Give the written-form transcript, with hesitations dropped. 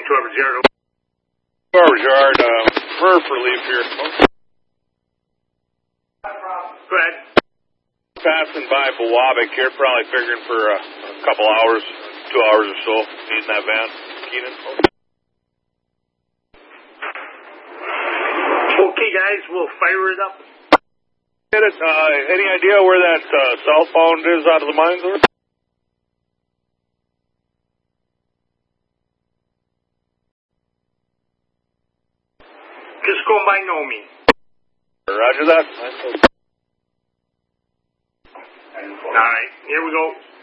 Yard. Yard, Murph relief here. Go ahead. Passing by Bowabic here, probably figuring for a couple hours, 2 hours or so, needing that van. Keenan. Okay, guys, we'll fire it up. Any idea where that southbound is out of the mines? Or? Just going by Nomi. Roger that. All right, here we go.